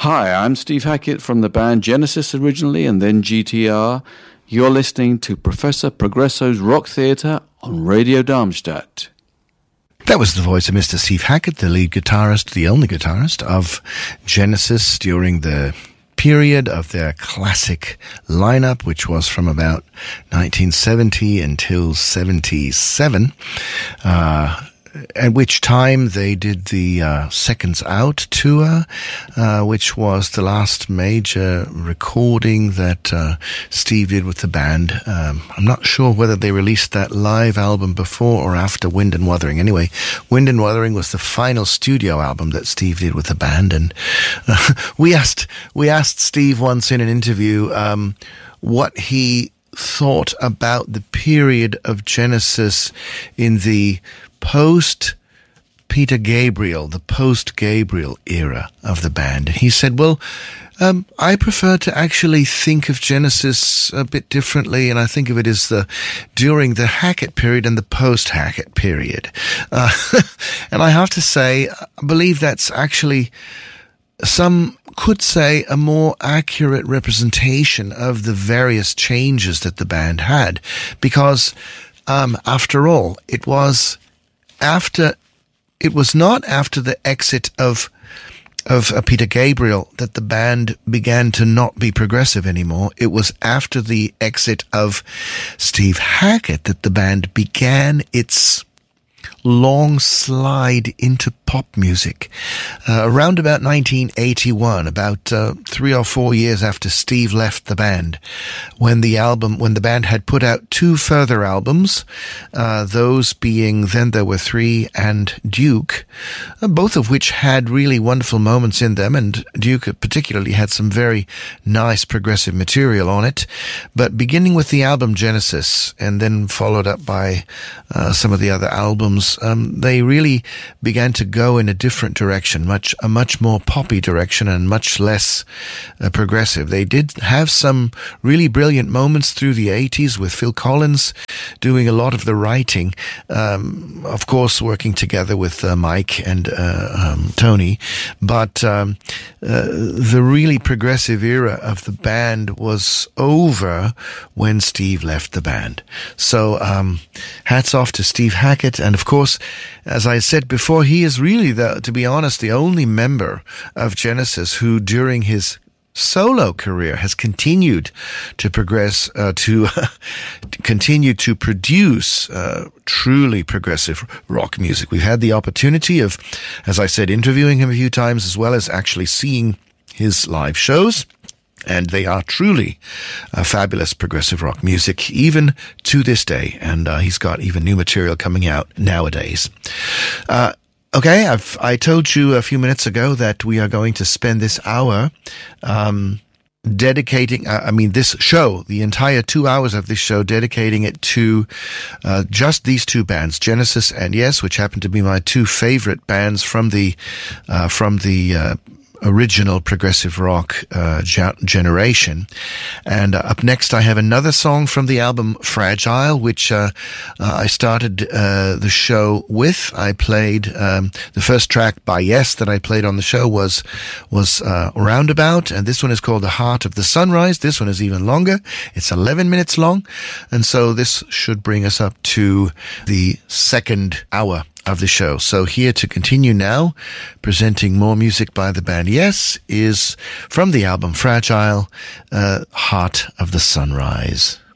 Hi, I'm Steve Hackett from the band Genesis originally and then GTR. You're listening to Professor Progresso's Rock Theatre on Radio Darmstadt. That was the voice of Mr. Steve Hackett, the lead guitarist, the only guitarist of Genesis during the period of their classic lineup, which was from about 1970 until 77, at which time they did the Seconds Out tour, which was the last major recording that Steve did with the band. I'm not sure whether they released that live album before or after Wind and Wuthering. Anyway, Wind and Wuthering was the final studio album that Steve did with the band, and we asked Steve once in an interview what he thought about the period of Genesis in the post-Peter Gabriel, the post-Gabriel era of the band. And he said, well, I prefer to actually think of Genesis a bit differently, and I think of it as during the Hackett period and the post-Hackett period. And I have to say, I believe that's actually, some could say, a more accurate representation of the various changes that the band had. Because, after all, it was not after the exit of Peter Gabriel that the band began to not be progressive anymore. It was after the exit of Steve Hackett that the band began its long slide into pop music. Around about 1981, about 3 or 4 years after Steve left the band, when the band had put out 2 further albums, those being Then There Were Three and Duke, both of which had really wonderful moments in them, and Duke particularly had some very nice progressive material on it. But beginning with the album Genesis, and then followed up by some of the other albums, they really began to go in a different direction, a much more poppy direction and much less progressive. They did have some really brilliant moments through the 80s with Phil Collins doing a lot of the writing, of course working together with Mike and Tony, but the really progressive era of the band was over when Steve left the band. So hats off to Steve Hackett, and of course, as I said before, he is really, to be honest, the only member of Genesis who during his solo career has continued to progress, to continue to produce truly progressive rock music. We've had the opportunity of, as I said, interviewing him a few times, as well as actually seeing his live shows. And they are truly fabulous progressive rock music, even to this day. And he's got even new material coming out nowadays. Okay, I told you a few minutes ago that we are going to spend this hour dedicating, this show, the entire 2 hours of this show, dedicating it to just these 2 bands, Genesis and Yes, which happen to be my 2 favorite bands from the original progressive rock generation. And up next I have another song from the album Fragile, which I started the show with. I played the first track by Yes that I played on the show was Roundabout, and this one is called The Heart of the Sunrise. This one is even longer. It's 11 minutes long, and so this should bring us up to the second hour of the show. So here to continue now, presenting more music by the band Yes, is from the album Fragile, Heart of the Sunrise.